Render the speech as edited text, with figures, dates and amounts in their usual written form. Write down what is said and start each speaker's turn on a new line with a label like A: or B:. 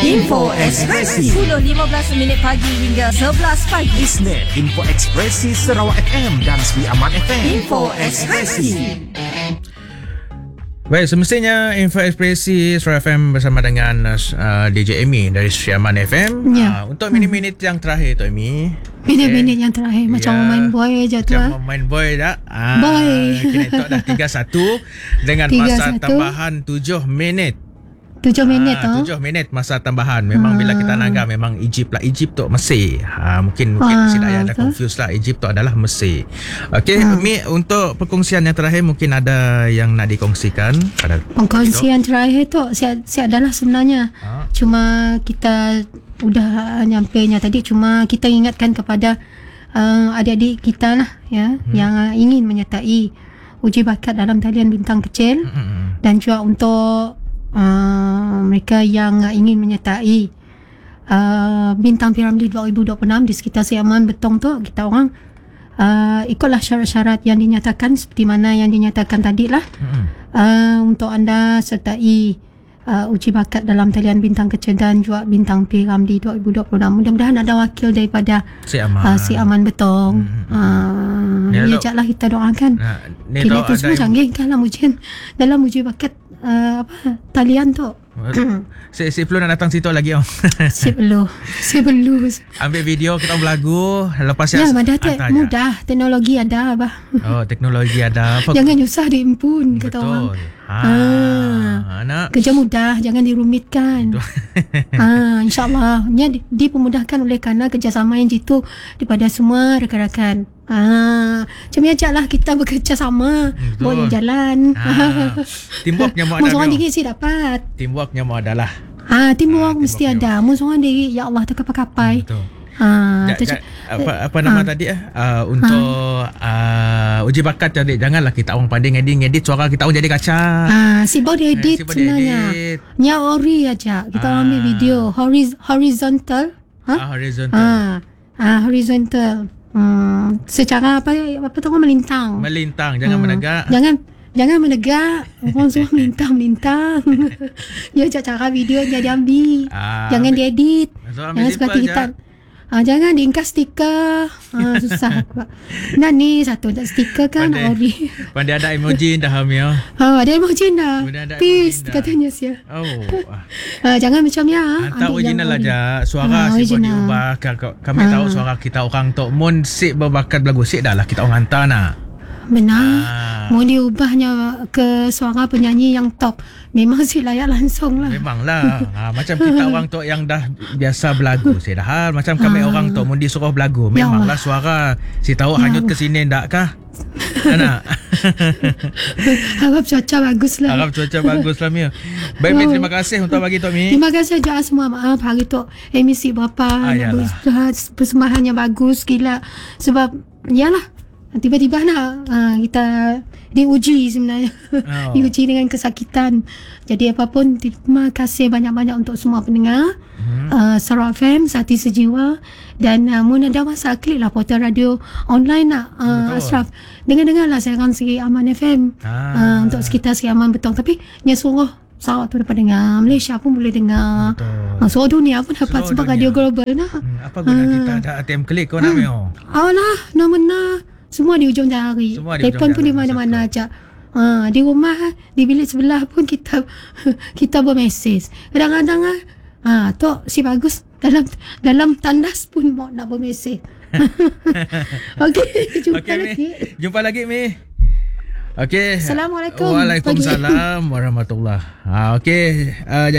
A: Info Ekspresi
B: 10.15 pagi hingga 11 pagi.
A: Isnin, Info Ekspresi Sarawak FM dan Sri Aman FM.
B: Info Ekspresi.
C: Baik, semestinya Info Ekspresi Sarawak FM bersama dengan DJ Amy dari Sri Aman FM.
D: Ya.
C: Untuk minit-minit yang terakhir tu Amy.
D: Minit-minit yang terakhir macam main boy je tu.
C: Macam main boy dah.
D: Boy.
C: Kini tu dah 3-1 dengan
D: 3-1.
C: masa tambahan 7 minit.
D: 7 minit tu.
C: 7 minit masa tambahan. Memang bila kita naga memang Egypt lah. Egypt tu Mesir. Mungkin si Daya ada confuse lah. Egypt tu adalah Mesir. Okey, Mi, untuk perkongsian yang terakhir mungkin ada yang nak dikongsikan.
D: Perkongsian terakhir tu siap adalah sebenarnya. Cuma kita udah nyampainya tadi, cuma kita ingatkan kepada adik-adik kita lah ya, yang ingin menyertai uji bakat dalam talian bintang kecil dan juga untuk mereka yang ingin menyertai Bintang Piramli 2026 di sekitar Siaman Betong tu, kita orang ikutlah syarat-syarat yang dinyatakan seperti mana yang dinyatakan tadi lah. Untuk anda sertai uji bakat dalam talian bintang kecil dan juga Bintang Piramli 2026. Mudah-mudahan ada wakil daripada Siaman Betong. Ya, jaklah kita doakan. Kini tu semua canggih kan dalam uji bakat talian tu.
C: Si perlu nak datang situ lagi.
D: Si perlu
C: ambil video kita berlagu. Lepas
D: ya, mudah. Teknologi ada abah.
C: Teknologi ada.
D: Jangan susah diimpun kata orang. Kerja mudah, jangan dirumitkan. InsyaAllah dipermudahkan oleh kerana kerjasama yang jitu daripada semua rakan-rakan. Macam ni ajaklah kita bekerjasama buat jalan.
C: Teamworknya mau ada.
D: Seorang diri si dapat.
C: Teamworknya mau ada lah.
D: Teamwork mesti ada. Seorang diri ya Allah terkapai-kapai.
C: Apa nama tadi untuk uji bakat tadi, janganlah kita orang pandai ngedit suara kita orang jadi kacau.
D: Sibuk diedit sebenarnya. Nya ori aja. Kita ambil video horizontal. Horizontal. Secara apa tu orang melintang. Jangan menegak. Jangan menegak. Orang semua melintang. Ya, cara video dia ambil. Jangan diedit. Jangan seperti kita. Jangan diingkas stiker. Susah. Nah ni satu tak stiker kan ori.
C: Pandai ada emoji dah Hamil.
D: Ada emoji dah. Peace katanya sia. Jangan macam ya.
C: Hantar original aja. Suara si boleh diubah. Kami tahu suara kita orang tok mun sik berbakat berlagu sik dah lah kita orang hantar nah. Benar. Mau
D: diubahnya ke suara penyanyi yang top, memang si layak langsung lah.
C: Memanglah. Macam kita orang tu yang dah biasa berlagu, si dah macam kami orang tu mau disuruh berlagu, memanglah suara si tahu hanyut ke sini ndak kah? Anak. Harap cuaca bagus lah Mia. Baik, Mi, terima kasih untuk bagi tu Mi.
D: Terima kasih juga semua. Maaf hari tu emisi berapa persembahannya bagus gila. Sebab yalah tiba-tiba nak kita diuji sebenarnya. Diuji dengan kesakitan. Jadi apapun, terima kasih banyak-banyak untuk semua pendengar Sarawak FM Sati Sejiwa. Dan mun ada masa klik lah portal radio online nak Ashraf. Dengar-dengarlah siaran Sri Aman FM untuk sekitar Sri Aman Betong. Tapi seluruh Sarawak tu dapat dengar, Malaysia pun boleh dengar, seluruh dunia pun dapat sebab radio global nah.
C: Apa guna kita ada ATM klik kau nak Mio?
D: Alah, nama semua di ujung jari. Telefon pun di mana-mana aja. Di rumah, di bilik sebelah pun kita bermesej. Kadang-kadang tok si bagus dalam tandas pun mau nak bermesej. Okey,
C: jumpa lagi Mi. Okey.
D: Assalamualaikum.
C: Waalaikumsalam warahmatullahi. Okey.